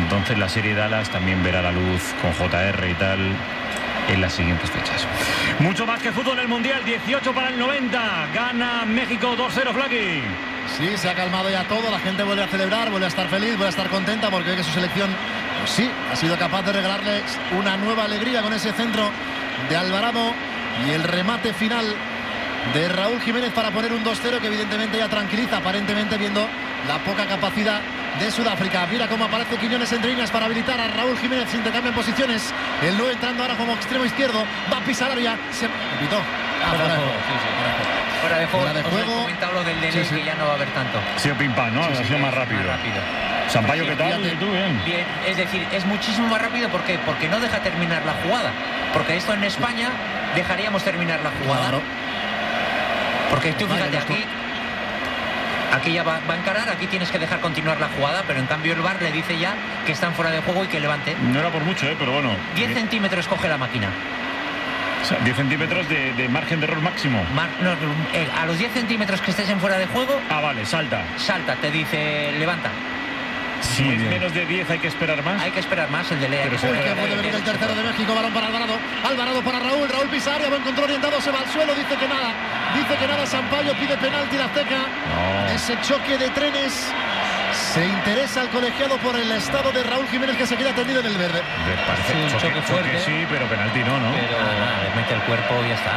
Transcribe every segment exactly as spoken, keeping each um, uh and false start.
entonces la serie Dallas también verá la luz con J R y tal en las siguientes fechas. Mucho más que fútbol en el Mundial, dieciocho para el noventa, gana México dos cero, Flaky. Sí, se ha calmado ya todo, la gente vuelve a celebrar, vuelve a estar feliz, vuelve a estar contenta porque ve que su selección, pues sí, ha sido capaz de regalarles una nueva alegría con ese centro de Alvarado y el remate final de Raúl Jiménez para poner un dos cero que evidentemente ya tranquiliza, aparentemente viendo la poca capacidad de Sudáfrica. Mira cómo aparece Quiñones entre líneas para habilitar a Raúl Jiménez, se intercambian posiciones, el nueve entrando ahora como extremo izquierdo, va a pisar área, se pitó. Ah, fuera de juego. Sí, sí, fuera de juego. Fuera de juego. Os he comentado lo del delay, sí, sí. Que ya no va a haber tanto. Ha sido pim pam, ¿no? Sí, sí, ha sido más rápido. Más rápido. Sampaio, ¿qué tal? Fíjate, ¿Tú bien? Bien, es decir, es muchísimo más rápido. ¿Por qué? Porque no deja terminar la jugada. Porque esto en España dejaríamos terminar la jugada. Claro. Porque tú fíjate aquí, aquí ya va, va a encarar, aquí tienes que dejar continuar la jugada, pero en cambio el V A R le dice ya que están fuera de juego y que levante. No era por mucho, ¿eh? Pero bueno. diez centímetros coge la máquina. O sea, diez centímetros de, de margen de error máximo. Mar, no, eh, a los diez centímetros que estés en fuera de juego. Ah, vale, salta. Salta, te dice levanta. Si sí, es menos de diez hay que esperar más. Hay que esperar más, el de Lea. Uy, que puede venir el tercero de México, balón para Alvarado. Alvarado para Raúl, Raúl pisa área, buen control orientado, se va al suelo, dice que nada. Dice que nada, Sampaio pide penalti, la Azteca. No. Ese choque de trenes. Se interesa al colegiado por el estado de Raúl Jiménez, que se queda tendido en el verde. Me parece sí, un choque, choque fuerte. Choque, sí, pero penalti no, ¿no? Pero nada, le mete el cuerpo y ya está.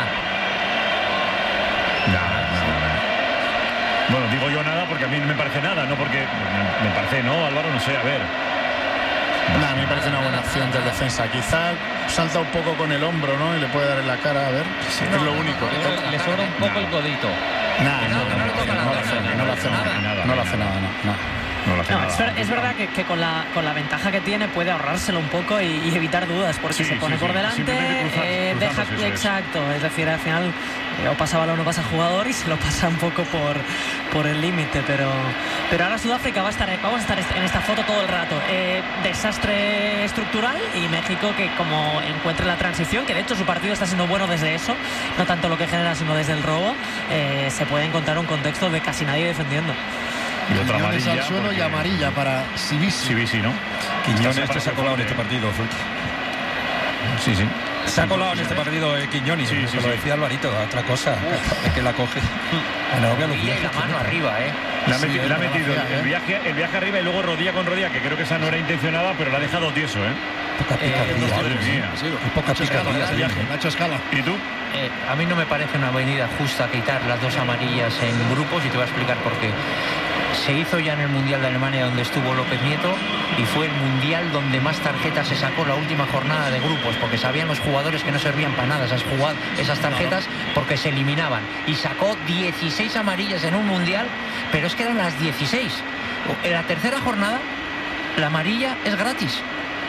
Nada, nada, nada. Bueno, digo yo nada porque a mí no me parece nada, no porque me parece, no, Álvaro, no sé, a ver. No, a mí me parece una buena acción de defensa. Quizá salta un poco con el hombro, ¿no? Y le puede dar en la cara, a ver. Sí, es no, lo único. Le, le sobra un poco no. el codito. Nah, no, no, no, no, no le hace nada. No le hace nada, no. No, no, es, ver, es verdad que, que con, la, con la ventaja que tiene puede ahorrárselo un poco y, y evitar dudas, porque sí, se pone sí, por sí. delante, cruzar, eh, deja eso exacto, es. es decir, al final eh, o pasa balón o pasa jugador y se lo pasa un poco por, por el límite, pero, pero ahora Sudáfrica va a estar, vamos a estar en esta foto todo el rato. Eh, desastre estructural y México que como encuentre la transición, que de hecho su partido está siendo bueno desde eso, no tanto lo que genera sino desde el robo, eh, se puede encontrar un contexto de casi nadie defendiendo. Y otra amarilla al suelo y amarilla para Sibisi. Sibisi, ¿no? Quiñones este se ha colado en este partido. Sí, sí. Se ha colado en este partido eh, Quiñones. Sí, sí, lo sí. decía Alvarito, otra cosa. Es que la coge. Bueno, obvio, y la mano arriba, ¿eh? Le ha metido, sí, le ha metido el, el, viaje, el viaje arriba y luego rodilla con rodilla, que creo que esa no era intencionada, pero la ha dejado tieso, ¿eh? Poca picardía. Madre mía. Sí, poca picardía. Ha hecho escala. ¿Y tú? Eh, a mí no me parece una avenida justa quitar las dos amarillas en grupos y te voy a explicar por qué. Se hizo ya en el Mundial de Alemania donde estuvo López Nieto y fue el Mundial donde más tarjetas se sacó la última jornada de grupos porque sabían los jugadores que no servían para nada esas, jugad- esas tarjetas porque se eliminaban y sacó dieciséis amarillas en un Mundial, pero es que eran las dieciséis. En la tercera jornada la amarilla es gratis.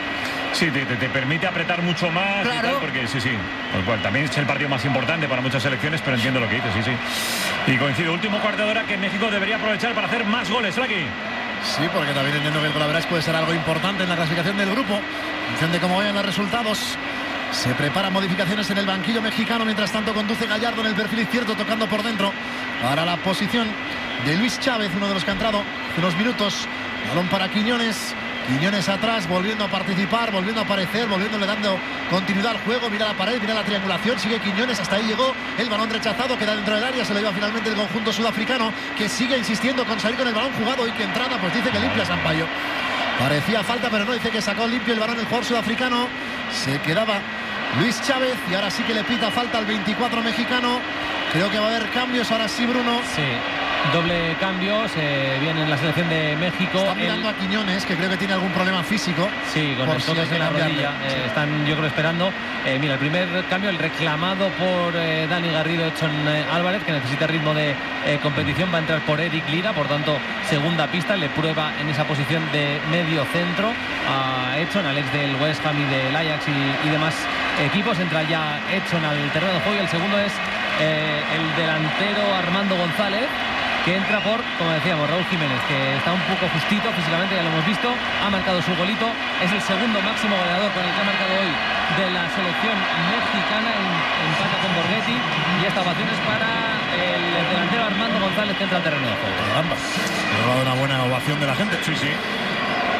Sí, te, te, te permite apretar mucho más, claro. Y tal, porque sí, sí, por cual también es el partido más importante para muchas selecciones, pero entiendo lo que dices, sí, sí. Y coincido, último cuarto de hora que México debería aprovechar para hacer más goles, Flaky. Sí, porque también entiendo que el colaborador puede ser algo importante en la clasificación del grupo, en función de cómo vayan los resultados. Se preparan modificaciones en el banquillo mexicano, mientras tanto conduce Gallardo en el perfil izquierdo, tocando por dentro para la posición de Luis Chávez, uno de los que ha entrado hace unos minutos. Balón para Quiñones. Quiñones atrás, volviendo a participar, volviendo a aparecer, volviéndole dando continuidad al juego. Mira la pared, mira la triangulación, sigue Quiñones, hasta ahí llegó el balón rechazado, queda dentro del área, se lo iba finalmente el conjunto sudafricano, que sigue insistiendo con salir con el balón jugado y que entrada, pues dice que limpia Sampaio. Parecía falta, pero no, dice que sacó limpio el balón el jugador sudafricano. Se quedaba Luis Chávez y ahora sí que le pita falta al veinticuatro mexicano. Creo que va a haber cambios, ahora sí, Bruno. Sí. Doble cambio, se viene en la selección de México. Están mirando el... a Quiñones, que creo que tiene algún problema físico. Sí, con el toque en la rodilla. Eh, sí. Están, yo creo, esperando. Eh, mira, el primer cambio, el reclamado por eh, Dani Garrido, Edson eh, Álvarez, que necesita ritmo de eh, competición, va a entrar por Eric Lira, por tanto, segunda pista, le prueba en esa posición de medio centro a Edson, al ex del West Ham y del Ajax y, y demás equipos. Entra ya Edson al terreno de juego y el segundo es eh, el delantero Armando González, que entra por, como decíamos, Raúl Jiménez, que está un poco justito físicamente, ya lo hemos visto, ha marcado su golito, es el segundo máximo goleador con el que ha marcado hoy de la selección mexicana, en, empata con Borghetti, y esta ovación es para el delantero Armando González, que entra al terreno de juego. Ambas. Ha dado una buena ovación de la gente. Sí, sí.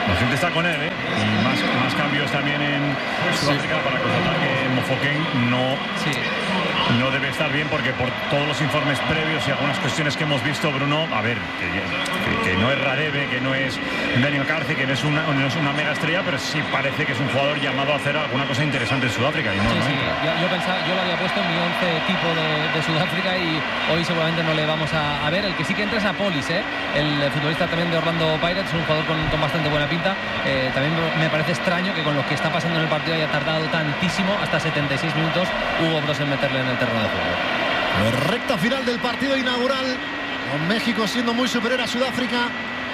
La gente está con él, ¿eh? Y más, más cambios también en Sudáfrica sí. para constatar que Mofokeng no, sí. no debe estar bien, porque por todos los informes previos y algunas cuestiones que hemos visto, Bruno, a ver, que, que, que no es Radebe, que no es Daniel Carci, que no es, una, no es una mega estrella, pero sí parece que es un jugador llamado a hacer alguna cosa interesante en Sudáfrica. Y no, sí, no sí. Yo, yo, pensaba, yo lo había puesto en mi once tipo de, de Sudáfrica y hoy seguramente no le vamos a, a ver. El que sí que entra es a Polis, ¿eh? El futbolista también de Orlando Pirates, un jugador con, con bastante buena pinta. Eh, también me parece extraño que con lo que está pasando en el partido haya tardado tantísimo, hasta setenta y seis minutos, Hugo Broos en meterle en el terreno de juego. Recta final del partido inaugural, con México siendo muy superior a Sudáfrica.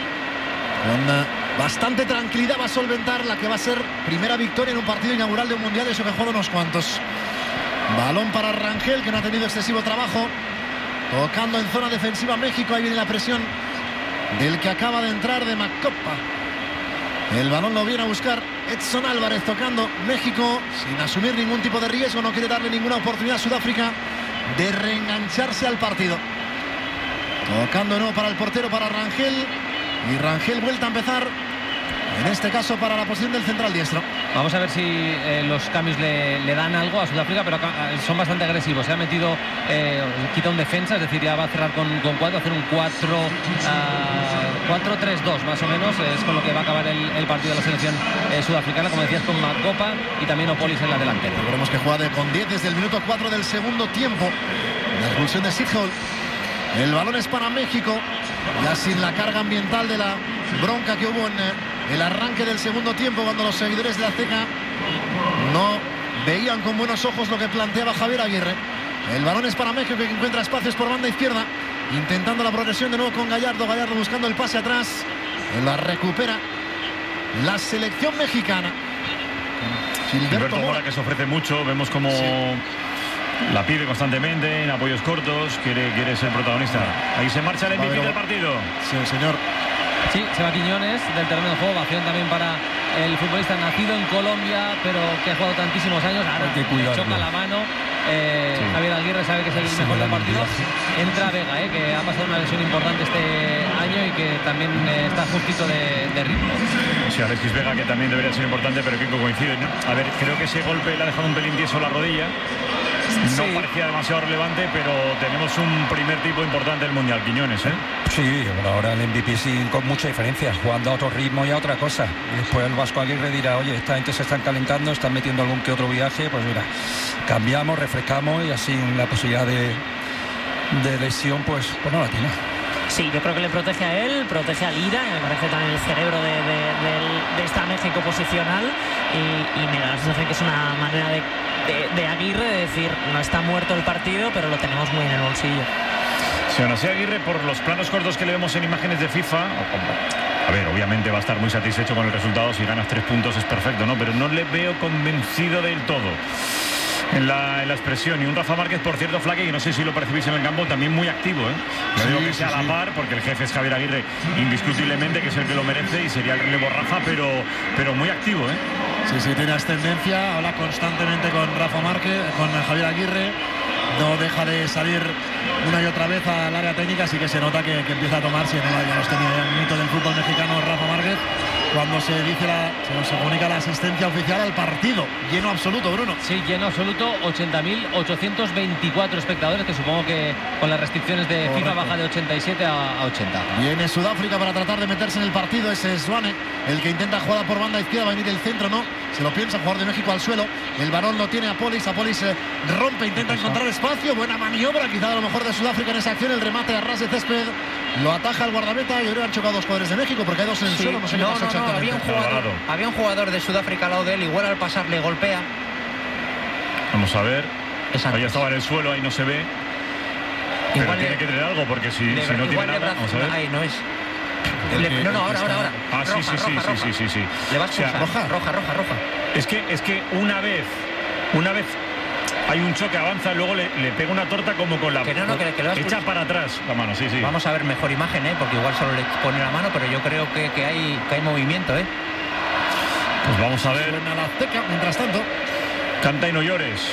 Con uh, bastante tranquilidad va a solventar la que va a ser primera victoria en un partido inaugural de un mundial, eso que ha jugado unos cuantos. Balón para Rangel, que no ha tenido excesivo trabajo. Tocando en zona defensiva México, ahí viene la presión del que acaba de entrar, de Macopa. El balón lo viene a buscar Edson Álvarez, tocando México sin asumir ningún tipo de riesgo. No quiere darle ninguna oportunidad a Sudáfrica de reengancharse al partido. Tocando de nuevo para el portero, para Rangel. Y Rangel vuelta a empezar, en este caso para la posición del central diestro. Vamos a ver si eh, los cambios le, le dan algo a Sudáfrica, pero son bastante agresivos. Se ha metido, eh, quita un defensa, es decir, ya va a cerrar con, con cuatro, hacer un cuatro tres dos más o menos. Es con lo que va a acabar el, el partido de la selección eh, sudafricana, como decías, con Macopa y también Opolis en la delantera. Veremos que juega de, con diez desde el minuto cuatro del segundo tiempo. La expulsión de Sithole. El balón es para México, ya sin la carga ambiental de la bronca que hubo en el arranque del segundo tiempo, cuando los seguidores de la Azteca no veían con buenos ojos lo que planteaba Javier Aguirre. El balón es para México, que encuentra espacios por banda izquierda, intentando la progresión de nuevo con Gallardo. Gallardo buscando el pase atrás, la recupera la selección mexicana. Gilberto Mora, que se ofrece mucho, vemos como sí. la pide constantemente en apoyos cortos, quiere, quiere ser protagonista. Ahí se marcha el M V P del partido. Sí, señor. Sí, se va Quiñones del terreno de juego. Ovación también para el futbolista nacido en Colombia, pero que ha jugado tantísimos años. Ahora que choca la mano. Eh, sí. Javier Aguirre sabe que es el sí, mejor del partido. Entra Vega, eh, que ha pasado una lesión importante este año y que también eh, está justito de, de ritmo. Sí, Alexis Vega, que también debería ser importante, pero que coincide, ¿no? A ver, creo que ese golpe le ha dejado un pelín tieso la rodilla. No sí. parecía demasiado relevante, pero tenemos un primer tipo importante del Mundial, Quiñones, ¿eh? Sí, ahora el M V P sí con mucha diferencia, jugando a otro ritmo y a otra cosa. Y después el Vasco Aguirre dirá, oye, esta gente se están calentando, están metiendo algún que otro viaje, pues mira, cambiamos, refrescamos y así la posibilidad de, de lesión, pues, pues no la tiene. Sí, yo creo que le protege a él, protege a Lira, que me parece también el cerebro de, de, de, de esta México posicional, y, y me da la sensación que es una manera de, de, de Aguirre de decir, no está muerto el partido, pero lo tenemos muy en el bolsillo. Sí, aún así Aguirre, por los planos cortos que le vemos en imágenes de FIFA, a ver, obviamente va a estar muy satisfecho con el resultado. Si ganas tres puntos es perfecto, ¿no? Pero no le veo convencido del todo en la, en la expresión. Y un Rafa Márquez, por cierto, Flaque, y no sé si lo percibís en el campo, también muy activo, ¿eh? No sí, digo que sea sí, a la par, porque el jefe es Javier Aguirre, indiscutiblemente, que es el que lo merece y sería el relevo Rafa, pero, pero muy activo, ¿eh? Sí, sí, tiene ascendencia, habla constantemente con Rafa Márquez, con Javier Aguirre, no deja de salir una y otra vez al área técnica, así que se nota que, que empieza a tomarse, ¿no? Ya los tenía el mito del fútbol mexicano Rafa Márquez, cuando se dice la, se, se comunica la asistencia oficial al partido. Lleno absoluto, Bruno. Sí, lleno absoluto, ochenta mil ochocientos veinticuatro espectadores, que supongo que con las restricciones de FIFA baja de ochenta y siete a ochenta. Viene Sudáfrica para tratar de meterse en el partido. Ese es Swane, el que intenta jugar por banda izquierda, va a venir el centro, no, se lo piensa, jugador de México al suelo. El balón lo tiene Apolis, Apolis eh, rompe, intenta encontrar espacio, buena maniobra quizá a lo mejor de Sudáfrica en esa acción. El remate a ras de césped lo ataja el guardameta, y creo que han chocado dos jugadores de México, porque hay dos en el sí, suelo, no sé qué no, pasa no, exactamente. No, había un jugador, había un jugador de Sudáfrica al lado de él, igual al pasar le golpea. Vamos a ver. Ahí estaba en el suelo, ahí no se ve. Pero igual tiene le, que tener algo, porque si, si no tiene nada, vamos a ver. Ahí no es. Le, no, no, ahora, ahora, ahora. Ah, roja, sí, sí, roja, sí, roja. sí, sí, sí, sí. Le vas a expulsar. O sea, roja, roja, roja, roja. Es que, es que una vez, una vez hay un choque, avanza, luego le, le pega una torta como con la que no, no, que, que lo echa para atrás la mano, sí, sí. Vamos a ver mejor imagen, ¿eh? Porque igual solo le pone la mano, pero yo creo que, que, hay, que hay movimiento, ¿eh? Pues vamos a ver. Suena la Azteca, mientras tanto. Canta y no llores.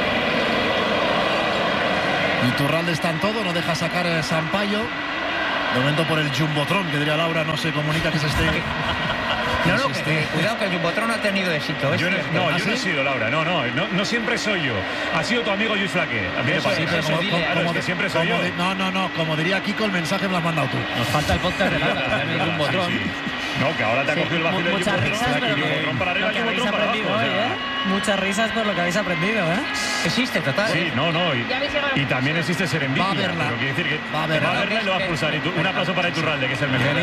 Iturralde está en todo, no deja sacar el Sampaio. De momento por el Jumbotron, que diría Laura, no se comunica que se esté... No, no, que, que, cuidado que el Jumbotron ha tenido éxito. Yo no, no, ¿Ah, yo sí? no he sido, Laura. No, no, no, no siempre soy yo. Ha sido tu amigo Luis Flaque. A mí me pasa. Sí, pero como, como, como, es que siempre soy yo. De, no, no, no. Como diría Kiko, el mensaje me lo has mandado tú. Nos falta el podcast de Laura. El Jumbotron. Sí, sí. No, que ahora te ha cogido el vacío del Muchas risas, pero que, para arriba, lo que habéis aprendido hoy, ¿eh? Muchas risas por lo que habéis aprendido, ¿eh? Existe, total. Sí, no, no. Y, y también existe Serendipia. Va a verla. Pero quiere decir que va a verla, va a verla y lo va a expulsar. Un aplauso para Iturralde, que es el mejor.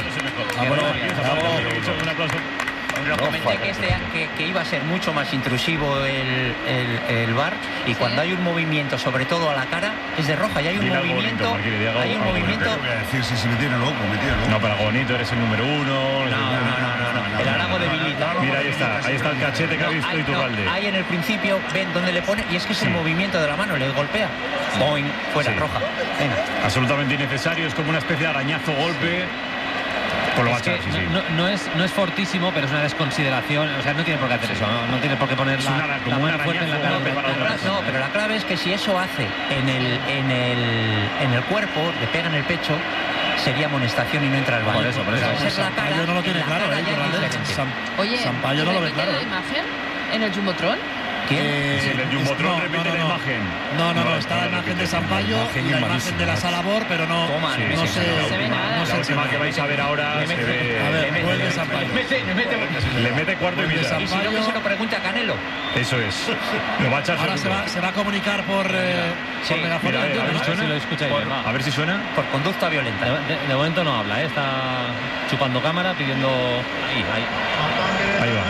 Un aplauso. Lo comenté que, este, que, que iba a ser mucho más intrusivo el, el, el V A R, y cuando hay un movimiento, sobre todo a la cara, es de roja. Y hay un Dile movimiento. Bonito, Marquille, hay un movimiento. Voy a decir si, si me tiene loco, me tiene loco. No, pero bonito, eres el número uno. No, no, no, no, no. El harago debilita. Mira, ahí está, ahí está el cachete que ha visto Iturralde. Ahí en el principio, ven dónde le pone, y es que es el sí. movimiento de la mano, le golpea. Boing, fuera, sí. roja. Venga. Absolutamente innecesario, es como una especie de arañazo golpe. Por lo es que sí, sí. No, no, es, no es fortísimo, pero es una desconsideración. O sea, no tiene por qué hacer eso. No, no tiene por qué poner la, una, la mano fuerte en la cara. No, pero la, no, pero la clave es que si eso hace en el, en el, en el cuerpo, le pega en el pecho, sería amonestación y no entra al baño. Por eso, por eso. Pues Sampaio no lo tiene claro, ¿eh? Sam, Oye, Sampaio no lo ve claro. ¿la imagen en el Jumbotron? ¿Quién? Eh, sí, el Jumbotron no, repite no, no, la imagen. No, no, no, está la imagen de Sampaio y la imagen de la sala B O R, pero no, Toma, sí, no sí, se, se ve nada. No la última que vais a ver ahora se ve. A ver, vuelve Sampaio. Le mete cuarto y mitad. Y si no, que se lo pregunte a Canelo. Eso es. Lo va a echar. Ahora se va, se va a comunicar por, eh, sí, por megafonía. A ver, a ver si suena. lo escucháis. Por, a ver si suena. Por conducta violenta. De, de, de momento no habla, ¿eh? Está chupando cámara, pidiendo. Ahí, ahí. Ahí va.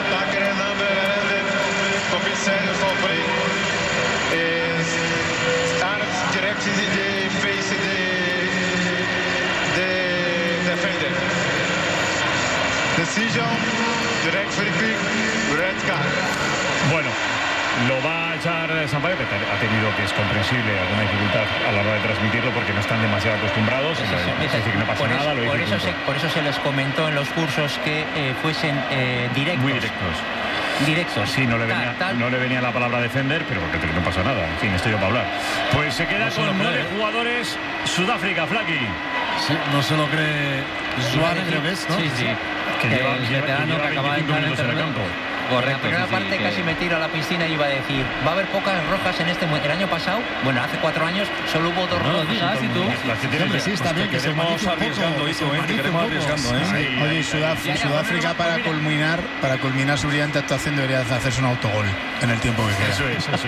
Commissaris van Vrij is aan de directie de face de de defender. Decision, direct for the quick, red card. Bueno, lo va a echar Sampaio, que ha tenido, que es comprensible, alguna dificultad a la hora de transmitirlo porque no están demasiado acostumbrados. Sí, sí, sí, es decir, que no pasa por nada. Eso, lo por, eso se, por eso se les comentó en los cursos que eh, fuesen eh, directos. Muy directos. Directos. Sí, no le, venía, tal, tal. no le venía la palabra defender, pero porque no pasa nada. En fin, estoy yo para hablar. Pues se queda no con nueve cree. jugadores. Sudáfrica, Flaki. Sí, no se lo cree Suárez, creo que es, ¿no? Sí, sí. Que el lleva, veterano lleva que acaba de entrar en el en el campo. Correcto. En la primera sí, parte sí, casi que... me tiro a la piscina y iba a decir, va a haber pocas rojas en este... El año pasado, bueno, hace cuatro años, solo hubo dos no rojas. No digas, ¿y tú? Las que tienes, sí, está bien, que se queremos arriesgando, hijo, ¿eh? Que queremos arriesgando, ¿eh? Sí. Oye, Sudáfrica, Sudáfrica para culminar, para culminar su brillante actuación debería hacerse un autogol en el tiempo que queda. Eso es, eso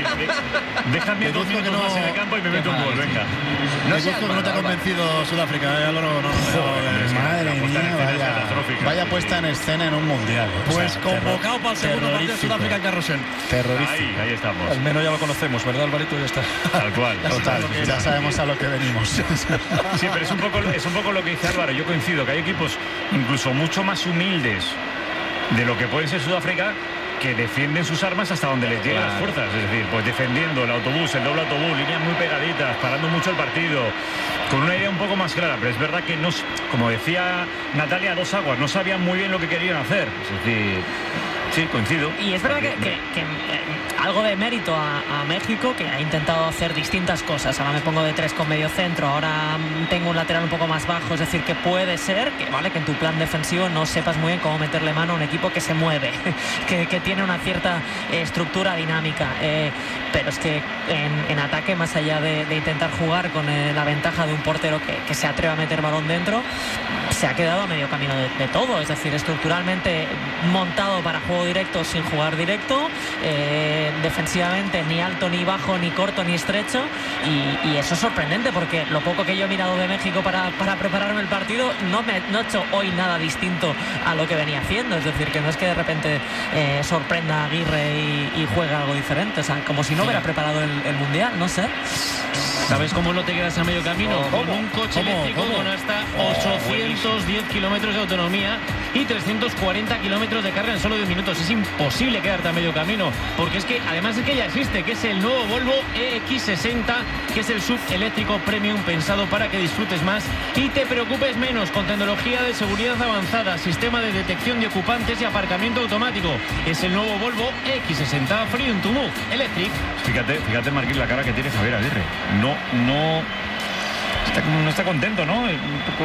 es. Déjame dos minutos más en el campo y me meto un gol, venga. No sé que no te ha convencido Sudáfrica, ¿eh? No, no, no. Madre mía, vaya, vaya puesta en escena en un mundial. Pues convocado para el segundo partido de Sudáfrica en Carrusel. Terrorífico. Ahí, ahí estamos. Al menos ya lo conocemos, ¿verdad, Alvarito? Ya está. Tal cual. Total, ya sabemos a lo que venimos. Sí, pero es un poco, es un poco lo que dice Álvaro. Yo coincido que hay equipos incluso mucho más humildes de lo que puede ser Sudáfrica, que defienden sus armas hasta donde les llegan claro. las fuerzas. Es decir, pues defendiendo el autobús, el doble autobús, líneas muy pegaditas, parando mucho el partido, con una idea un poco más clara. Pero es verdad que, no, como decía Natalia, dos aguas, no sabían muy bien lo que querían hacer. Es decir... Sí, coincido. Y es verdad que, que, que eh, algo de mérito a, a México, que ha intentado hacer distintas cosas. Ahora me pongo de tres con medio centro, ahora tengo un lateral un poco más bajo, es decir, que puede ser que, vale, que en tu plan defensivo no sepas muy bien cómo meterle mano a un equipo que se mueve, que, que tiene una cierta eh, estructura dinámica. Eh, pero es que en, en ataque, más allá de, de intentar jugar con eh, la ventaja de un portero que, que se atreve a meter balón dentro, se ha quedado a medio camino de, de todo. Es decir, estructuralmente montado para juego directo sin jugar directo, eh, defensivamente ni alto ni bajo, ni corto ni estrecho, y, y eso es sorprendente porque lo poco que yo he mirado de México para, para prepararme el partido no me no he hecho hoy nada distinto a lo que venía haciendo. Es decir, que no es que de repente eh, sorprenda a Aguirre y, y juegue algo diferente, o sea, como si no hubiera preparado el, el Mundial, no sé. ¿Sabes cómo no te quedas a medio camino? ¿Cómo? Con un coche ¿Cómo? eléctrico ¿Cómo? con hasta ochocientos diez kilómetros de autonomía y trescientos cuarenta kilómetros de carga en solo diez minutos. Es imposible quedarte a medio camino, porque es que además es que ya existe, que es el nuevo Volvo E X sesenta, que es el S U V eléctrico premium pensado para que disfrutes más y te preocupes menos, con tecnología de seguridad avanzada, sistema de detección de ocupantes y aparcamiento automático. Es el nuevo Volvo E X sesenta Freedom to Move Electric. Fíjate, fíjate, Marquín, la cara que tiene Javier Aguirre. No, no... está, no está contento, ¿no? Un poco...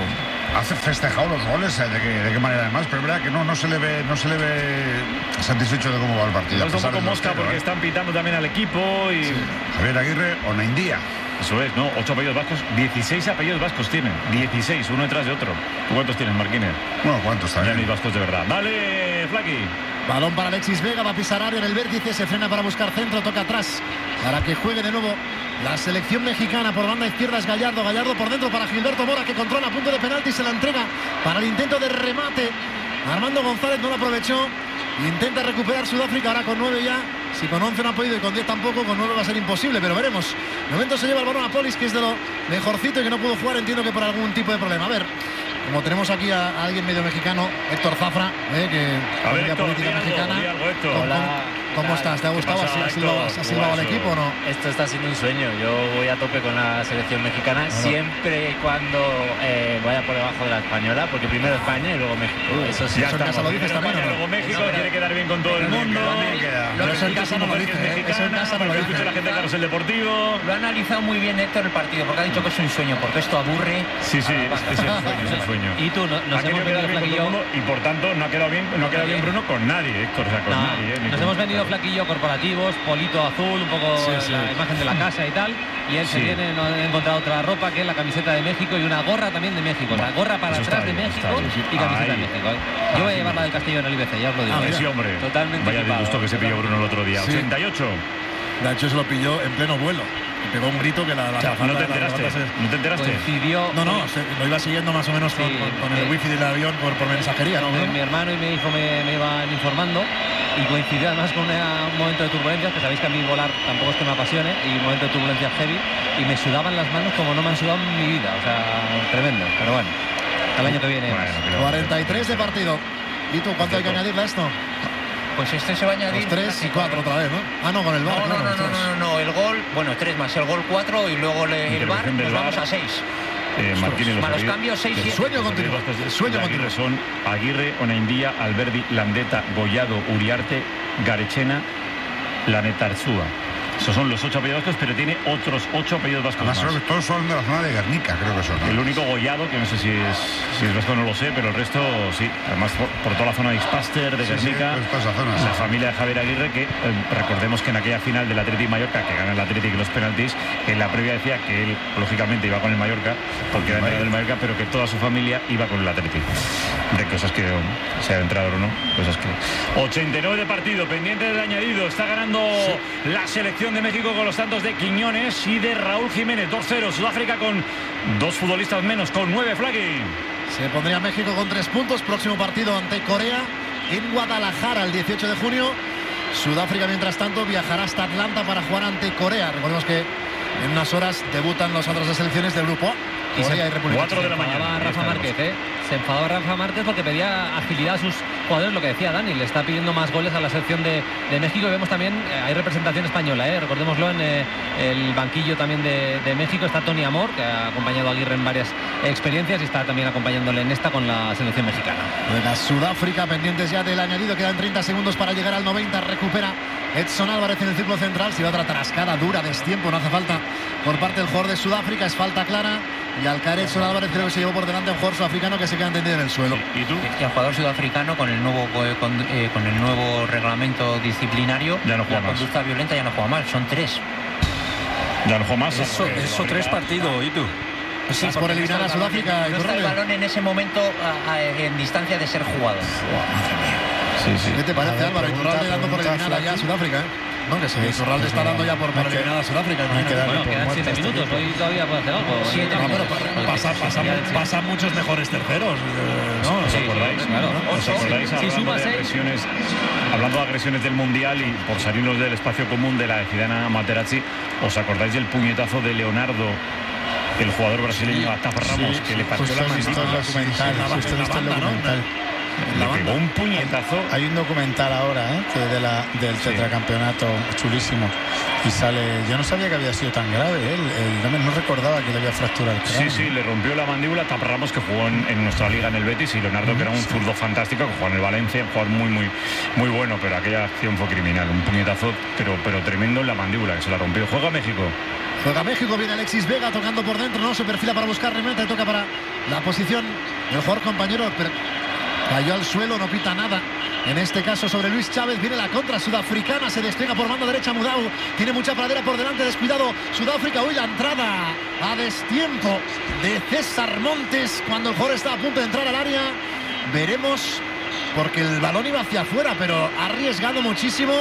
Hace festejado los goles, ¿eh? de, qué, de qué manera además, pero es verdad que no, no se le ve, no se le ve satisfecho de cómo va el partido. Es un poco mosca porque están pitando también al equipo y... Sí. Javier Aguirre, Onaindia. Eso es, ¿no? Ocho apellidos vascos, dieciséis apellidos vascos tienen. dieciséis, uno detrás de otro. ¿Tú cuántos tienes, Marquines? Bueno, ¿cuántos también? Ya mis vascos de verdad. Vale, Flaqui. Balón para Alexis Vega, va a pisar área en el vértice, se frena para buscar centro, toca atrás para que juegue de nuevo la selección mexicana. Por banda izquierda es Gallardo, Gallardo por dentro para Gilberto Mora, que controla a punto de penalti, se la entrega para el intento de remate. Armando González no lo aprovechó, intenta recuperar Sudáfrica ahora con nueve ya. Si con once no ha podido y con diez tampoco, con nueve va a ser imposible, pero veremos. De momento se lleva el balón a Polis, que es de lo mejorcito y que no pudo jugar, entiendo que por algún tipo de problema. A ver, como tenemos aquí a, a alguien medio mexicano, Héctor Zafra, eh, que a ver, Héctor, política algo, mexicana. Algo, Héctor. ¿Cómo, Hola, ¿Cómo estás? ¿Te ha gustado? Pasa, ¿Has silbado, has silbado al equipo o no? Esto está siendo un sueño. Yo voy a tope con la selección mexicana, bueno. siempre y cuando eh, vaya por debajo de la española, porque primero España y luego México. Uh, eso sí. ya eso en casa lo dices también, ¿no? Luego México No, pero, quiere quedar bien con todo el mundo. Pero eso en casa no lo dices, ¿eh? Eso en casa no lo dices. Escucha la gente de Carrusel Deportivo. Lo ha analizado muy bien Héctor el partido, porque ha dicho que es un sueño, porque esto aburre. Sí, sí, es, es el sueño, es el sueño. Y tú, no, nos ha hemos querido venido quedar bien con todo el mundo y por tanto no ha quedado bien, no ha quedado bien Bruno con nadie, Héctor, o sea, con No, nadie. Eh, nos con... hemos venido flaquillo corporativos, polito azul, un poco Sí, sí. la imagen de la casa y tal. Y él Sí. se viene, no ha encontrado otra ropa que es la camiseta de México y una gorra también de México. O sea, gorra para Eso atrás está de bien, México está bien, sí. y camiseta Ahí. de México. ¿eh? Yo voy a llevar la del Castillo en el I B C, ya os lo digo. Ah, Eh, sí, hombre. Totalmente Vaya equipado. disgusto que se pilló Bruno el otro día. Sí. ochenta y ocho. De hecho, se lo pilló en pleno vuelo. Y pegó un grito que la, la O sea, azafata ¿no te de la enteraste? azafata se- ¿No te enteraste? Coincidió. No, no, se- lo iba siguiendo más o menos con, Sí, con- con el eh, wifi del avión por, por mensajería, ¿no? Mi, mi hermano y mi hijo me, me iban informando y coincidió además con una- un momento de turbulencias, que sabéis que a mí volar tampoco es que me apasione, y un momento de turbulencias heavy, y me sudaban las manos como no me han sudado en mi vida, o sea, tremendo, pero bueno, al año que viene. Bueno, pero- cuarenta y tres de partido. ¿Y tú cuánto hay que añadirle a esto? Pues este se va a añadir. Los tres y cuatro otra vez, ¿no? Ah, no, con el No, bar, no, claro, no, los no, tres. no, no, el gol, bueno, tres más, el gol cuatro y luego le- el bar, Intervención del nos vamos VAR. a seis. Eh, Marquines, Más los apellidos- cambios, seis, El siete. sueño Los continúa. apellidos vascos El sueño de Aguirre continúa. son Aguirre, Onaindia, Alberdi, Landeta, Gollado, Uriarte, Garechena, Laneta Arzúa. Esos son los ocho apellidos vascos, pero tiene otros ocho apellidos vascos Además, más. creo que todos son de la zona de Guernica, creo que son. ¿no? El único Gollado, que no sé si es, si es vasco, no lo sé, pero el resto sí. Además, por, por toda la zona de Ixpaster, de Sí, sí, Guernica, pues toda esa zona, la sí. familia de Javier Aguirre, que eh, recordemos que en aquella final del Athletic Mallorca, que gana el Athletic en los penaltis, en la previa decía que él, lógicamente, iba con el Mallorca, porque era entrenador del Mallorca, pero que toda su familia iba con el Athletic. De cosas que, um, sea entrenador o no, cosas que... ochenta y nueve de partido, pendiente del añadido, está ganando la selección de México con los tantos de Quiñones y de Raúl Jiménez. dos cero, Sudáfrica con dos futbolistas menos, con nueve, Flaqui. Se pondría México con tres puntos. Próximo partido ante Corea en Guadalajara el dieciocho de junio. Sudáfrica, mientras tanto, viajará hasta Atlanta para jugar ante Corea. Recordemos que en unas horas debutan las otras selecciones del grupo A. Y Corea se- y República cuatro de Checa. la mañana. enfadaba ahí Rafa estaremos. Márquez, ¿eh? Se enfadaba Rafa Márquez porque pedía agilidad a sus jugadores, lo que decía Dani, le está pidiendo más goles a la selección de, de México. Y vemos también, eh, hay representación española, ¿eh? Recordémoslo, en eh, el banquillo también de, de México está Tony Amor, que ha acompañado a Aguirre en varias experiencias y está también acompañándole en esta con la selección mexicana. Juega Sudáfrica, pendientes ya del añadido. Quedan treinta segundos para llegar al noventa. Recupera Edson Álvarez en el círculo central. Si va otra trascada dura, destiempo, no hace falta por parte del jugador de Sudáfrica. Es falta clara. Y al caer Edson Álvarez creo que se llevó por delante a un jugador sudafricano que se queda tendido en el suelo. ¿Y tú? Y el jugador sudafricano con el nuevo eh, con, eh, con el nuevo reglamento disciplinario, Ya no juega la más. conducta violenta ya no juega mal, son tres. Ya no juega más. Eso, Eh, eso tres partidos, ¿y tú? Estás por eliminar a Sudáfrica. No está el Iturralde. balón en ese momento a- a- en distancia de ser jugado. Sí, sí. ¿Qué te parece, A ver, Álvaro? pregunta- Iturralde dando por pregunta eliminar allá a Flaqui. Sudáfrica, ¿eh? No, que sí, Iturralde está dando ya por, por hay que- eliminar a Sudáfrica. hay que imagínate. darle Bueno, por quedan muerto siete este minutos, equipo. hoy todavía puede hacer algo. Siete No, pero minutos. pasa, pasa, pasan muchos mejores terceros. eh, ¿no? ¿Os Sí, acordáis? claro. ¿Os acordáis Si hablando suma de seis. agresiones, hablando de agresiones del Mundial y por salirnos del espacio común de la de Zidane a Materazzi, ¿os acordáis del puñetazo de Leonardo, el jugador brasileño, a Tafarramos, Sí, que le partió justo la he visto mandíbula? el documental, sí, sí, justo he sí, visto el la banda, ¿no? documental. Le pegó un puñetazo. Hay un documental ahora, ¿eh? Que de la, del Sí. tetracampeonato, chulísimo. Y sale. Yo no sabía que había sido tan grave. ¿eh? El, el, no recordaba que le había fracturado el cráneo. Sí, sí, le rompió la mandíbula. Tap Ramos, que jugó en, en nuestra liga en el Betis, y Leonardo, que era un zurdo fantástico, que jugó en el Valencia, un jugador muy, muy, muy bueno, pero aquella acción fue criminal. Un puñetazo, pero, pero tremendo en la mandíbula, que se la rompió. Juega México. Juega México, viene Alexis Vega tocando por dentro, no se perfila para buscar remate, toca para la posición del jugador compañero, pero cayó al suelo, no pita nada. En este caso sobre Luis Chávez, viene la contra sudafricana, se despliega por banda derecha Mudau, tiene mucha pradera por delante, descuidado Sudáfrica. Uy, la entrada a destiempo de César Montes cuando el jugador está a punto de entrar al área. Veremos, porque el balón iba hacia afuera, pero ha arriesgado muchísimo.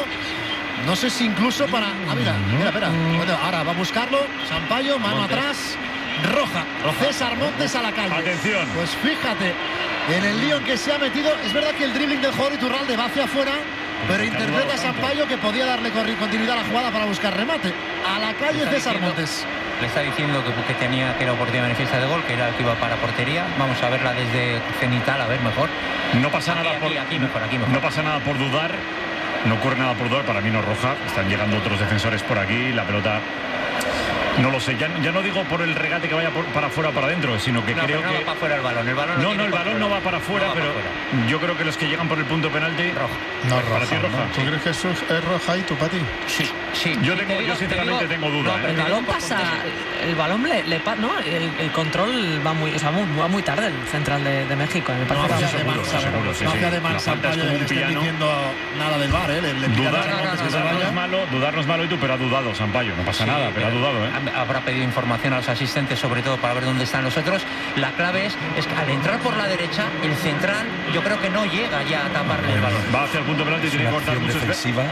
No sé si incluso para... Ah, mira, mira, espera. Bueno, ahora va a buscarlo. Sampaio, mano Montes. atrás. Roja. César Montes a la calle. Atención. Pues fíjate, en el lío en que se ha metido, es verdad que el dribbling del jugador Iturralde va hacia afuera, pero interpreta a Sampaio que podía darle continuidad a la jugada para buscar remate. A la calle César diciendo, Montes. Le está diciendo que, que tenía que era oportunidad manifiesta de gol, que era el que iba para portería. Vamos a verla desde cenital, a ver mejor. No pasa Aquí, nada aquí, por aquí mejor, aquí mejor. No pasa nada por dudar. No ocurre nada por dudar. Para mí no es roja. Están llegando otros defensores por aquí. La pelota, no lo sé. Ya, ya no digo por el regate que vaya por, para afuera o para adentro, sino que No, creo pero no que... va para afuera el balón. El balón No, tiene no, el balón control. no va para afuera, No va pero para afuera. yo creo que los que llegan por el punto penalti... Roja. No, Para roja, ti es roja. ¿no? ¿Tú crees que eso es, es roja y tú, Pati? Sí, sí. Yo, Sí, tengo, te digo- yo sinceramente te digo- tengo duda. no, ¿eh? pero El te balón digo por pasa, contexto. el balón le, le pa- no, el, el control va muy, o sea, muy, va muy tarde el central de, de México. Me parece No que hacía de seguro, Mansa, seguro, sí, no sí. hacía de La Mansa falta es Sampaio como de que un le estén piano. diciendo nada del V A R, ¿eh? Le, le pide a Dudar, César Montes que se dudar no vaya. es malo, dudar no es malo, y tú, pero ha dudado Sampaio. No pasa Sí, nada, pero ha dudado, ¿eh? Habrá pedido información a los asistentes, sobre todo para ver dónde están los otros. La clave es, es que al entrar por la derecha, el central yo creo que no llega ya a taparle el balón. Va hacia el punto penalti y Es tiene que una cortar acción muchos... defensiva.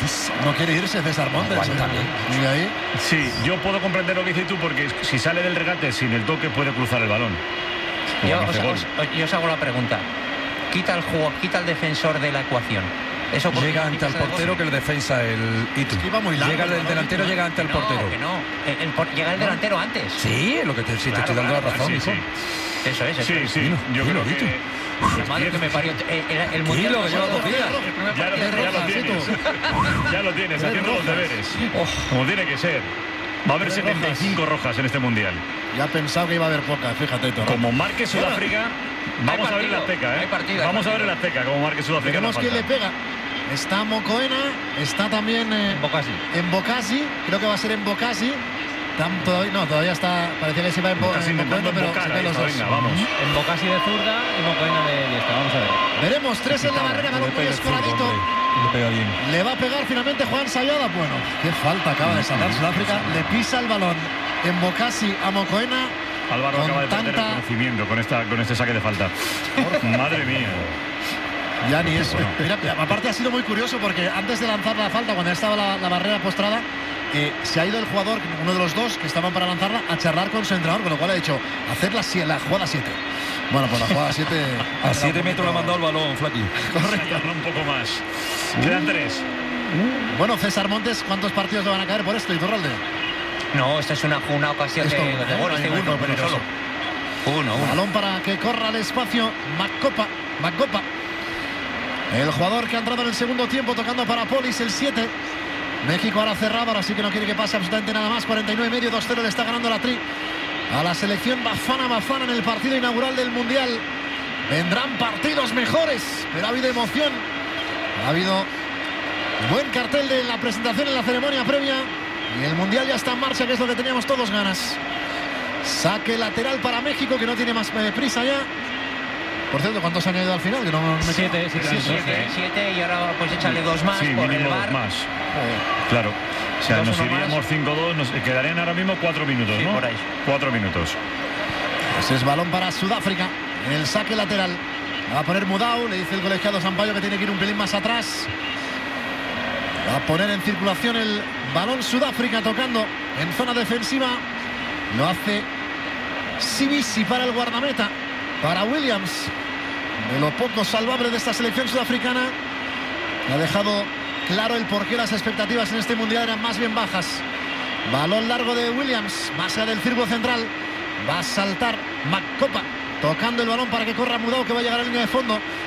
No quiere irse César Montes. Aguanta ¿eh? bien. Y ahí, Sí, yo puedo comprender lo que dices tú, porque si sale del regate sin el toque puede cruzar el balón. Yo Cuando os, hace gol. os- yo os hago la pregunta. Quita el juego, quita el defensor de la ecuación. Eso por- Llega ante el pasa de portero gol. que le defensa el Itu. Es que iba muy largo Llega el el balón, delantero, ¿no? llega ante el No, portero. que no. El- el por- llega el delantero antes. Sí, lo que te, sí, te Claro, estoy dando claro, la razón, Sí, hijo. sí. Eso es. eso Sí, es. sí, Dilo, yo dilo, creo que... Dito. La madre que me parió. Eh, El, el mundial Dilo, que lleva dos días. El primer Ya lo, partido de ya lo Rojas. tienes, ya lo tienes, Tres haciendo los rojas. deberes, como tiene que ser. Va a haber Tres setenta y cinco rojas en este mundial. ya pensaba que iba a haber pocas, fíjate, Toro. Como marque Sudáfrica, vamos a ver el partido, Azteca, ¿eh? hay partido, hay Vamos a ver el partido. Azteca, como marque Sudáfrica. Veremos la quién le falta. pega. Está Mocoena, está también eh, Bocasi. en Bocasi, creo que va a ser en Bocasi. Tam- todavía, no, todavía está, parecía que se iba en, Bo, Casi en intentando Mocoena, pero embocar se a ven los esto, dos. venga, vamos. En Bocasi de zurda y Mocoena de diestra. Vamos a ver. Veremos, tres en la barrera, balón muy escoradito. Le pega bien. Le va a pegar finalmente Juan Sayada. Bueno, qué falta acaba de sacar Sudáfrica. Le pisa el balón en Bocasi a Mocoena. Álvaro con acaba de perder tanta- el conocimiento con, esta, con este saque de falta. Madre mía. Ya ni eso. Mira, mira, aparte ha sido muy curioso porque antes de lanzar la falta, cuando estaba la, la barrera postrada, eh, se ha ido el jugador, uno de los dos que estaban para lanzarla, a charlar con su entrenador, con lo cual ha dicho, hacer la, sie- la jugada siete. Bueno, pues la jugada siete... A siete metros le ha mandado el balón, Flaqui. Correcto. Un poco más. Quedan tres. Bueno, César Montes, ¿cuántos partidos le van a caer por esto, Iturralde? No, esta es una, una ocasión Esto, de, ¿eh? de gol. Ahí Este no hay uno, juego pero peligroso. solo. Uno, uno. Balón para que corra al espacio. Macopa. Macopa. El jugador que ha entrado en el segundo tiempo tocando para Polis, el siete. México ahora cerrado, ahora sí que no quiere que pase absolutamente nada más. cuarenta y nueve y medio, dos cero le está ganando la Tri a la selección Bafana Bafana en el partido inaugural del Mundial. Vendrán partidos mejores, pero ha habido emoción. Ha habido buen cartel de la presentación en la ceremonia previa. Y el Mundial ya está en marcha, que es lo que teníamos todos ganas. Saque lateral para México, que no tiene más eh, prisa ya. Por cierto, ¿cuántos han añadido al final? Que no, no me Siete, siete, Siete. Siete, siete y ahora pues échale dos más Sí, por el mínimo dos bar. más. Claro. O sea, Dos, nos uno iríamos más. cinco dos, nos quedarían ahora mismo cuatro minutos, Sí, ¿no? por ahí. Cuatro minutos. Ese es balón para Sudáfrica. En el saque lateral. Va a poner Mudau. Le dice el colegiado Sampaio que tiene que ir un pelín más atrás. Va a poner en circulación el balón Sudáfrica tocando en zona defensiva. Lo hace Sibisi para el guardameta. Para Williams. De lo poco salvable de esta selección sudafricana. Ha dejado claro el por qué las expectativas en este mundial eran más bien bajas. Balón largo de Williams. Más allá del círculo central. Va a saltar Macopa. Tocando el balón para que corra Mudau, que va a llegar a la línea de fondo.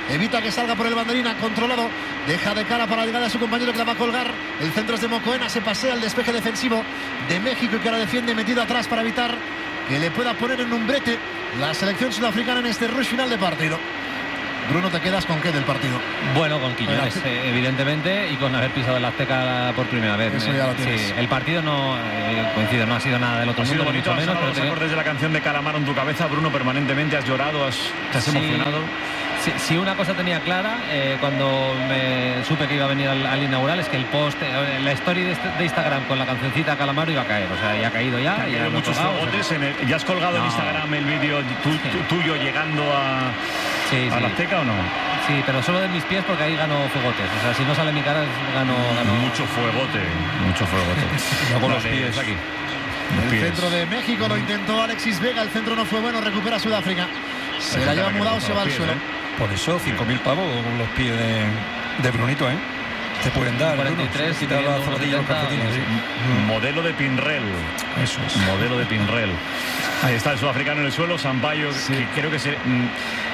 evita que salga por el banderín, ha controlado, deja de cara para la llegada de su compañero que la va a colgar. El centro es de Mocoena, se pasea el despeje defensivo de México, que ahora defiende metido atrás para evitar que le pueda poner en un brete la selección sudafricana en este rush final de partido. Bruno, ¿te quedas con qué del partido? Bueno, con Quiñones, eh, evidentemente, y con haber pisado el Azteca por primera vez. Eso ya lo tienes. Sí, el partido no, eh, coincido, no ha sido nada del otro ha mundo, sido bonito, mucho menos. Pero los acordes de la canción de Calamaro en tu cabeza, Bruno, permanentemente has llorado, has, te has sí, emocionado. Si, si una cosa tenía clara eh, cuando me supe que iba a venir al, al inaugural, es que el post, eh, la story de, de Instagram con la cancioncita Calamaro iba a caer. O sea, ya ha caído ya. Ha ya caído muchos fuegotes. En el, ¿ya has colgado no. en Instagram el vídeo tu, tu, tuyo llegando a, sí, a sí. la Azteca o no? Sí, pero solo de mis pies, porque ahí gano fuegotes. O sea, si no sale mi cara, gano... gano... Mucho fuegote, mucho fuegote. Luego los pies aquí. El pies. Centro de México lo intentó Alexis Vega, el centro no fue bueno, recupera Sudáfrica. Se la lleva mudado, se va al suelo. ¿eh? Por eso, cinco mil pavos los pies de, de Brunito, ¿eh? Te pueden dar. cuarenta y tres, si te da la zapatilla los calcetines. Sí. Mm. Modelo de Pinrel. Eso es. Modelo de Pinrel. Ahí está el sudafricano en el suelo, Sampaio, sí. que creo que se... Mm,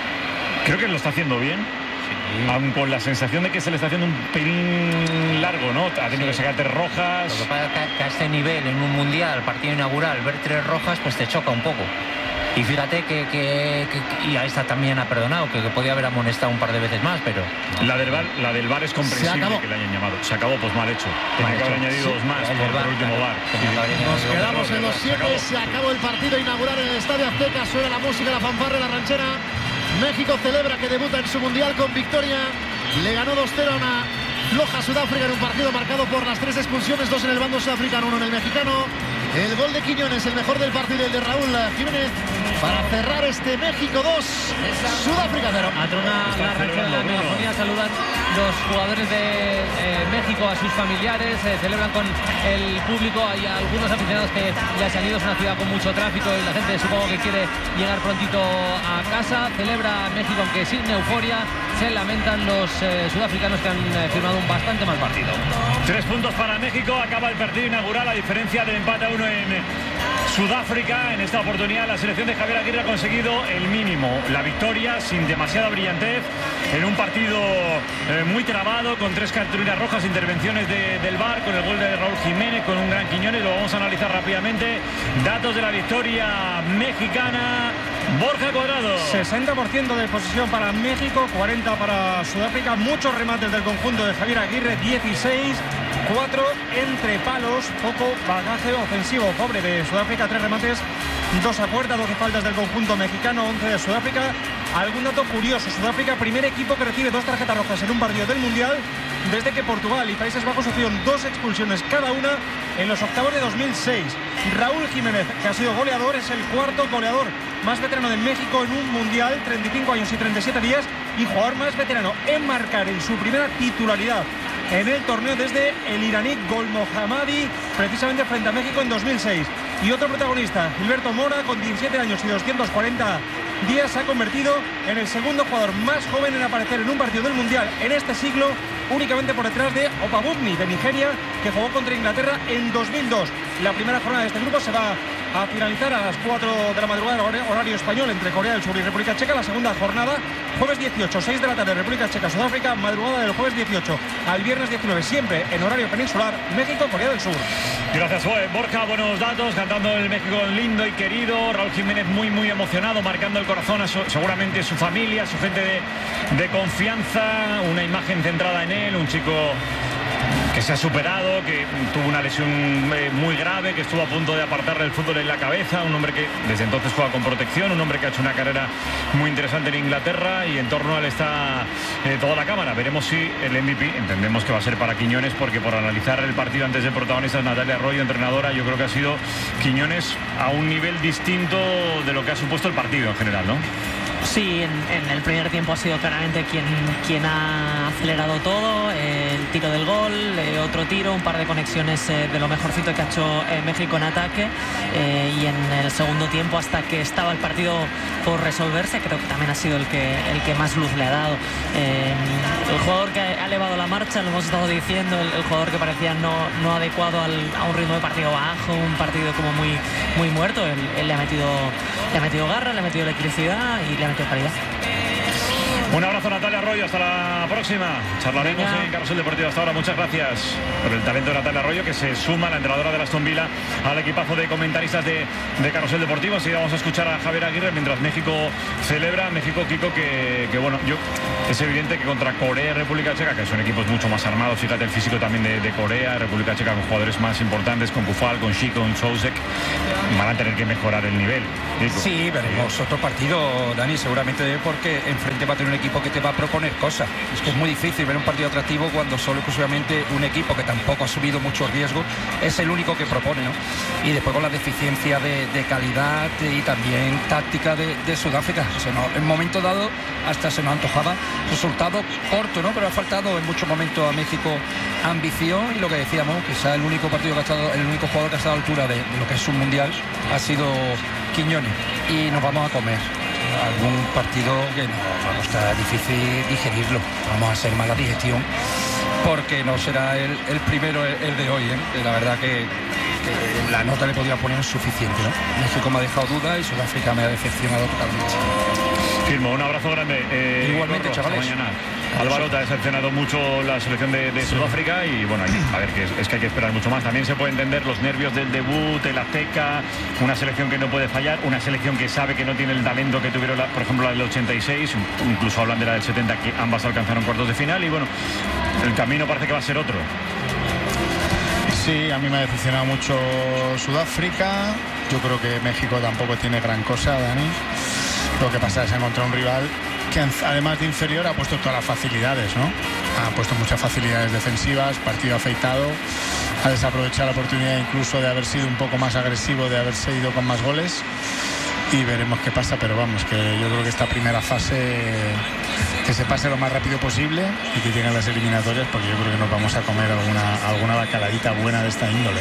creo que lo está haciendo bien. Sí. Aun con la sensación de que se le está haciendo un pelín largo, ¿no? Ha tenido sí. que sacar tres rojas. Lo que pasa es que a este nivel, en un mundial, partido inaugural, ver tres rojas, pues te choca un poco. Y fíjate que, que, que y a esta también ha perdonado, que, que podía haber amonestado un par de veces más, pero... La del VAR, la del VAR es comprensible que le hayan llamado. Se acabó, pues mal hecho. Tenía que haber añadido sí. dos más el por, por el último VAR. Nos quedamos en los siete, se acabó el partido inaugural en el Estadio Azteca, suena la música, la fanfarra, la ranchera. México celebra que debuta en su mundial con victoria. Le ganó dos cero a una floja Sudáfrica en un partido marcado por las tres expulsiones, dos en el bando sudafricano, uno en el mexicano. El gol de Quiñones, el mejor del partido, el de Raúl Jiménez, para cerrar este México dos, Sudáfrica cero. Atrona la ranchera de la megafonía, saludan los jugadores de eh, México a sus familiares, eh, celebran con el público. Hay algunos aficionados que ya se han ido, es una ciudad con mucho tráfico y la gente supongo que quiere llegar prontito a casa. Celebra México, aunque sin euforia. Se lamentan los eh, sudafricanos que han eh, firmado un bastante mal partido. Tres puntos para México, acaba el partido inaugural a diferencia del empate a uno en Sudáfrica. En esta oportunidad la selección de Javier Aguirre ha conseguido el mínimo, la victoria sin demasiada brillantez en un partido eh, muy trabado, con tres cartulinas rojas, intervenciones de, del VAR, con el gol de Raúl Jiménez, con un gran Quiñones. Lo vamos a analizar rápidamente. Datos de la victoria mexicana. Borja Cuadrado. sesenta por ciento de posesión para México, cuarenta para Sudáfrica. Muchos remates del conjunto de Javier Aguirre, dieciséis, cuatro entre palos, poco bagaje ofensivo. Pobre de Sudáfrica, tres remates, dos a puerta, doce faltas del conjunto mexicano, once de Sudáfrica. Algún dato curioso: Sudáfrica, primer equipo que recibe dos tarjetas rojas en un partido del Mundial desde que Portugal y Países Bajos sufrieron dos expulsiones cada una en los octavos de dos mil seis. Raúl Jiménez, que ha sido goleador, es el cuarto goleador más veterano de México en un Mundial, treinta y cinco años y treinta y siete días, y jugador más veterano en marcar en su primera titularidad en el torneo desde el iraní Golmohammadi, precisamente frente a México en dos mil seis. Y otro protagonista, Gilberto Mora, con diecisiete años y doscientos cuarenta días, se ha convertido en el segundo jugador más joven en aparecer en un partido del Mundial en este siglo, únicamente por detrás de Opabutni de Nigeria, que jugó contra Inglaterra en dos mil dos. La primera jornada de este grupo se va a finalizar a las cuatro de la madrugada, horario español, entre Corea del Sur y República Checa. La segunda jornada, jueves dieciocho, seis de la tarde, República Checa, Sudáfrica, madrugada del jueves dieciocho al viernes diecinueve, siempre en horario peninsular, México, Corea del Sur. Gracias, Borja, buenos datos, cantando el México lindo y querido. Raúl Jiménez muy, muy emocionado, marcando el corazón a su, seguramente su familia, su gente de, de confianza. Una imagen centrada en él, un chico que se ha superado, que tuvo una lesión eh, muy grave, que estuvo a punto de apartarle el fútbol en la cabeza, un hombre que desde entonces juega con protección, un hombre que ha hecho una carrera muy interesante en Inglaterra, y en torno a él está eh, toda la cámara. Veremos si el M V P, entendemos que va a ser para Quiñones, porque por analizar el partido antes de protagonistas, Natalia Arroyo, entrenadora, yo creo que ha sido Quiñones a un nivel distinto de lo que ha supuesto el partido en general, ¿no? Sí, en, en el primer tiempo ha sido claramente quien, quien ha acelerado todo, eh, el tiro del gol, eh, otro tiro, un par de conexiones eh, de lo mejorcito que ha hecho eh, México en ataque, eh, y en el segundo tiempo, hasta que estaba el partido por resolverse, creo que también ha sido el que, el que más luz le ha dado. Eh, el jugador que ha elevado la marcha, lo hemos estado diciendo, el, el jugador que parecía no, no adecuado al, a un ritmo de partido bajo, un partido como muy, muy muerto, él, él le, ha metido, le ha metido garra, le ha metido electricidad y le ha metido calidad. Un abrazo, Natalia Arroyo, hasta la próxima. Charlaremos Venga. en Carrusel Deportivo. Hasta ahora, muchas gracias por el talento de Natalia Arroyo, que se suma, la entrenadora de Aston Villa, al equipazo de comentaristas de, de Carrusel Deportivo. Así vamos a escuchar a Javier Aguirre mientras México celebra. México, Kiko, que, que bueno, yo es evidente que contra Corea y República Checa, que son equipos mucho más armados, fíjate el físico también de, de Corea, República Checa con jugadores más importantes, con Kufal, con Shi, con Sousek, van a tener que mejorar el nivel. Kiko. Sí, veremos otro partido, Dani, seguramente porque enfrente va a tener un equipo que te va a proponer cosas. Es que es muy difícil ver un partido atractivo cuando solo exclusivamente un equipo que tampoco ha subido mucho riesgo es el único que propone, ¿no? Y después con la deficiencia de, de calidad y también táctica de, de Sudáfrica. O sea, no, en un momento dado hasta se nos antojaba resultado corto, ¿no? Pero ha faltado en muchos momentos a México ambición, y lo que decíamos, quizá el único partido que ha estado, el único jugador que ha estado a la altura de, de lo que es un mundial ha sido Quiñones, y nos vamos a comer algún partido que no vamos, está difícil digerirlo, vamos a hacer mala digestión porque no será el, el primero el, el de hoy, ¿eh? La verdad que, que la nota le podría poner suficiente, ¿no? México me ha dejado dudas y Sudáfrica me ha decepcionado totalmente. Firmo, un abrazo grande. Eh, Igualmente, Corro, chavales. Mañana. Álvaro, te ha decepcionado mucho la selección de, de Sudáfrica y bueno, a ver, que es, es que hay que esperar mucho más. También se puede entender los nervios del debut, el Azteca, una selección que no puede fallar, una selección que sabe que no tiene el talento que tuvieron, la, por ejemplo, la del ochenta y seis, incluso hablan de la del setenta, que ambas alcanzaron cuartos de final y bueno, el camino parece que va a ser otro. Sí, a mí me ha decepcionado mucho Sudáfrica. Yo creo que México tampoco tiene gran cosa, Dani. Lo que pasa es que encontrar un rival que además de inferior ha puesto todas las facilidades, ¿no? Ha puesto muchas facilidades defensivas, partido afeitado, ha desaprovechado la oportunidad incluso de haber sido un poco más agresivo, de haberse ido con más goles, y veremos qué pasa, pero vamos, que yo creo que esta primera fase que se pase lo más rápido posible y que lleguen las eliminatorias, porque yo creo que nos vamos a comer alguna, alguna bacaladita buena de esta índole,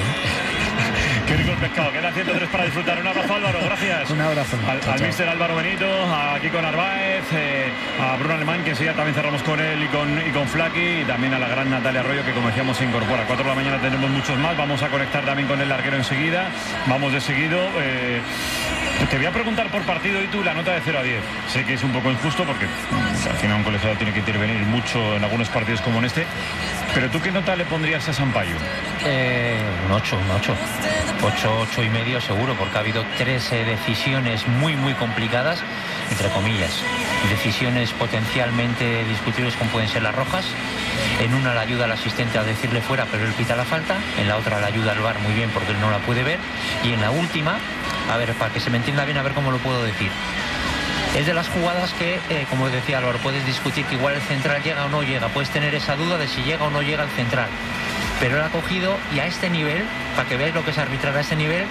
¿eh? Qué rico el pescado, queda ciento tres para disfrutar. Un abrazo, Álvaro, gracias. Un abrazo. Al, al míster Álvaro Benito, a Kiko Narváez, eh, a Bruno Alemán, que enseguida también cerramos con él y con, y con Flaky, y también a la gran Natalia Arroyo, que como decíamos se incorpora. A cuatro de la mañana tenemos muchos más, vamos a conectar también con el larguero enseguida. Vamos de seguido. Eh, te voy a preguntar por partido y tú la nota de cero a diez. Sé que es un poco injusto porque al final un colegiado tiene que intervenir mucho en algunos partidos como en este, pero ¿tú qué nota le pondrías a Sampaio? Eh, un ocho, un ocho. ocho, ocho y medio seguro, porque ha habido trece decisiones muy, muy complicadas, entre comillas. Decisiones potencialmente discutibles como pueden ser las rojas. En una le ayuda al asistente a decirle fuera, pero él pita la falta. En la otra le ayuda al V A R muy bien porque él no la puede ver. Y en la última, a ver, para que se me entienda bien, a ver cómo lo puedo decir. Es de las jugadas que, eh, como decía Álvaro, puedes discutir que igual el central llega o no llega. Puedes tener esa duda de si llega o no llega el central. Pero él ha cogido, y a este nivel, para que veáis lo que es arbitrar a este nivel,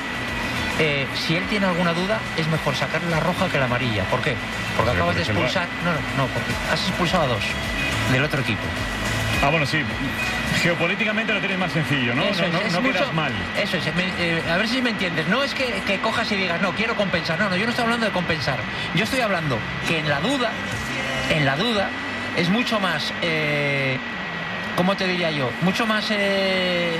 eh, si él tiene alguna duda, es mejor sacar la roja que la amarilla. ¿Por qué? Porque acabas de expulsar... No, no, no, porque has expulsado a dos del otro equipo. Ah, bueno, sí. Geopolíticamente lo tienes más sencillo, ¿no? Eso no es, no, es no mucho, quedas mal. Eso es. Me, eh, a ver si me entiendes. No es que, que cojas y digas, no, quiero compensar. No, no, yo no estoy hablando de compensar. Yo estoy hablando que en la duda, en la duda, es mucho más... Eh, ¿Cómo te diría yo? Mucho más... Eh, eh,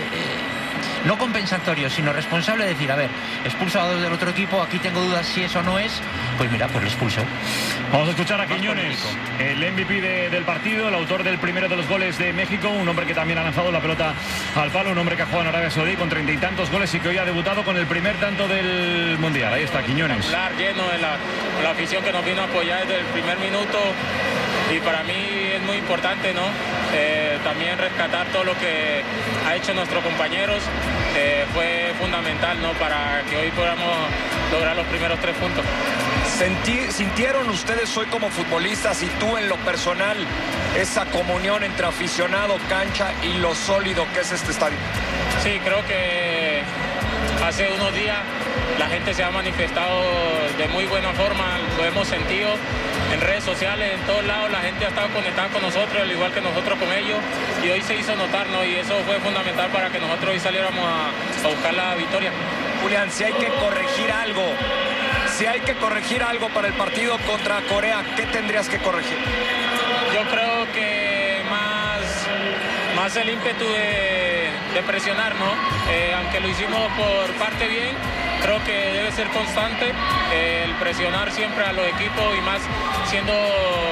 no compensatorio, sino responsable de decir, a ver, expulso a dos del otro equipo, aquí tengo dudas si eso no es, pues mira, pues lo expulso. Vamos a escuchar a Quiñones, el M V P de, del partido, el autor del primero de los goles de México, un hombre que también ha lanzado la pelota al palo, un hombre que ha jugado en Arabia Saudí con treinta y tantos goles y que hoy ha debutado con el primer tanto del Mundial. Ahí está, Quiñones. Lleno de la, la afición que nos vino a apoyar desde el primer minuto, y para mí es muy importante, ¿no? Eh, también rescatar todo lo que ha hecho nuestros compañeros. Eh, fue fundamental, ¿no?, para que hoy podamos lograr los primeros tres puntos. Sentí, ¿Sintieron ustedes hoy como futbolistas y tú en lo personal esa comunión entre aficionado, cancha y lo sólido que es este estadio? Sí, creo que hace unos días la gente se ha manifestado de muy buena forma, lo hemos sentido en redes sociales, en todos lados, la gente ha estado conectada con nosotros, al igual que nosotros con ellos, y hoy se hizo notar, ¿no? Y eso fue fundamental para que nosotros hoy saliéramos a, a buscar la victoria. Julián, si hay que corregir algo, si hay que corregir algo para el partido contra Corea, ¿qué tendrías que corregir? Yo creo que más, más el ímpetu de, de presionar, ¿no? Eh, aunque lo hicimos por parte bien, creo que debe ser constante eh, el presionar siempre a los equipos, y más siendo local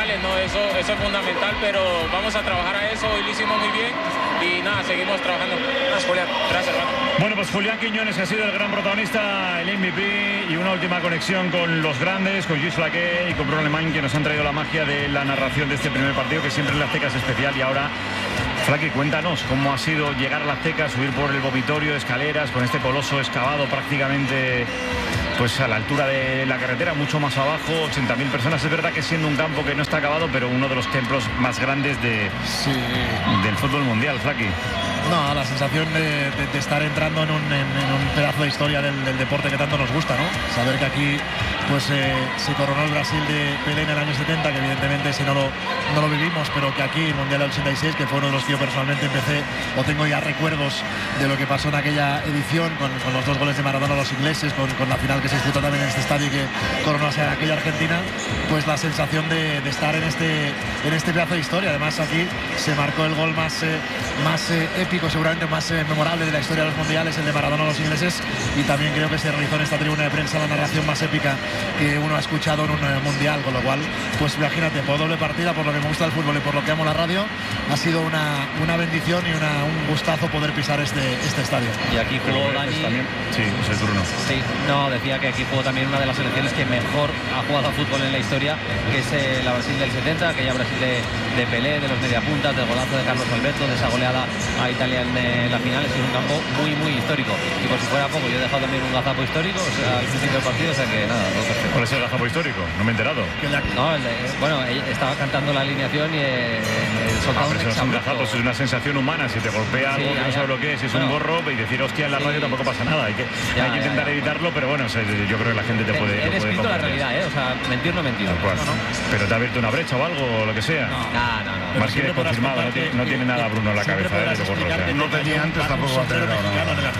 finales, ¿no? Eso, eso es fundamental, pero vamos a trabajar a eso, hoy lo hicimos muy bien y nada, seguimos trabajando. Gracias, Julián. Gracias, hermano. Bueno, pues Julián Quiñones ha sido el gran protagonista, el M V P, y una última conexión con los grandes, con Lluís Flaqué y con Bruno Alemany, que nos han traído la magia de la narración de este primer partido, que siempre en la Azteca es especial. Y ahora, Flaqué, cuéntanos cómo ha sido llegar a la Azteca, subir por el vomitorio, escaleras, con este coloso excavado prácticamente pues a la altura de la carretera, mucho más abajo, ochenta mil personas. Es verdad que siendo un campo que no está acabado, pero uno de los templos más grandes de, sí. del fútbol mundial, Flaqué. No, la sensación de, de, de estar entrando en un, en, en un pedazo de historia del, del deporte que tanto nos gusta, ¿no? Saber que aquí pues eh, se coronó el Brasil de Pelé en el año setenta, que evidentemente si no lo, no lo vivimos, pero que aquí el Mundial del ochenta y seis, que fue uno de los que yo personalmente empecé, o tengo ya recuerdos de lo que pasó en aquella edición, con, con los dos goles de Maradona a los ingleses, con, con la final que se disputó también en este estadio y que coronó a aquella Argentina, pues la sensación de, de estar en este, en este pedazo de historia. Además aquí se marcó el gol más, eh, más eh, épico, seguramente más eh, memorable de la historia de los mundiales, el de Maradona a los ingleses, y también creo que se realizó en esta tribuna de prensa la narración más épica que uno ha escuchado en un eh, mundial, con lo cual, pues imagínate, por doble partida, por lo que me gusta el fútbol y por lo que amo la radio, ha sido una, una bendición y una, un gustazo poder pisar este, este estadio. Y aquí jugó Dani. También. Sí, José Bruno. Sí, no, decía que aquí jugó también una de las selecciones que mejor ha jugado a fútbol en la historia, que es eh, la Brasil del setenta, aquella Brasil de, de Pelé, de los mediapuntas, del golazo de Carlos Alberto, de esa goleada a Italia en eh, la final. Es un campo muy, muy histórico. Y por si fuera poco, yo he dejado también un gazapo histórico, o sea, al principio del partido, o sea que nada, todo perfecto. ¿Cuál es el gazapo histórico? No me he enterado. No, el de, bueno, estaba cantando la alineación y eh, soltaba ah, un pero eso es un gazapo, es una sensación humana. Si te golpea algo sí, que no sabes lo que es, si es bueno, un gorro, y decir hostia en la radio sí, tampoco pasa nada. Hay que, ya, hay que intentar ya, ya. evitarlo, pero bueno, o sea, yo creo que la gente te puede. He descrito la realidad, ¿eh? O sea, mentir no mentir. No, no. Pero te ha abierto una brecha o algo, o lo que sea. No, no, no. Más que confirmado, no tiene, no tiene nada Bruno en la cabeza de los gorros. ¿eh? No tenía antes, tampoco va a tener ahora.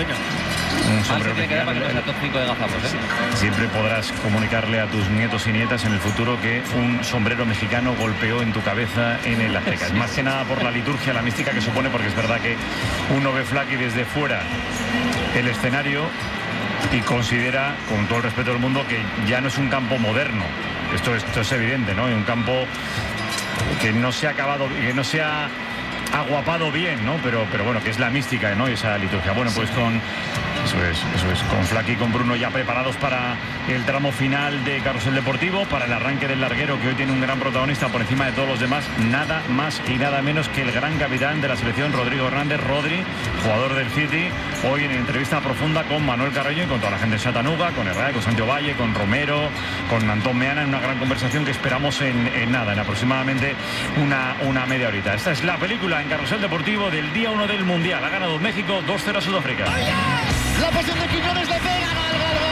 Un sombrero mexicano. ¿eh? Siempre podrás comunicarle a tus nietos y nietas en el futuro que un sombrero mexicano golpeó en tu cabeza en el Azteca. Es más que nada por la liturgia, la mística que supone, porque es verdad que uno ve Flaqué desde fuera el escenario y considera, con todo el respeto del mundo, que ya no es un campo moderno. Esto, esto es evidente, ¿no? Es un campo que no se ha acabado, que no se ha aguapado bien, ¿no? Pero, pero bueno, que es la mística, ¿no? Y esa liturgia. Bueno, pues con eso es, eso es, con Flaqué y con Bruno ya preparados para el tramo final de Carrusel Deportivo, para el arranque del larguero, que hoy tiene un gran protagonista por encima de todos los demás, nada más y nada menos que el gran capitán de la selección, Rodrigo Hernández, Rodri, jugador del City, hoy en entrevista profunda con Manuel Carreño y con toda la gente de Chattanooga, con Herrera, con Santiago Valle, con Romero, con Antón Meana, en una gran conversación que esperamos en, en nada, en aproximadamente una, una media horita. Esta es la película en Carrusel Deportivo del día uno del Mundial. Ha ganado México dos cero a Sudáfrica. La posición de Quiñones, le pega, gol, gol, gol.